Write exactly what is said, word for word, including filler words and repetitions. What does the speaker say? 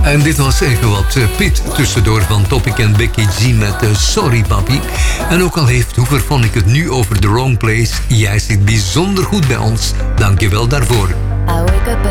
En dit was even wat uh, Pit tussendoor van Topic en Becky G met uh, Sorry Papi. En ook al heeft Hoever vond ik het nu over The Wrong Place, jij zit bijzonder goed bij ons. Dank je wel daarvoor.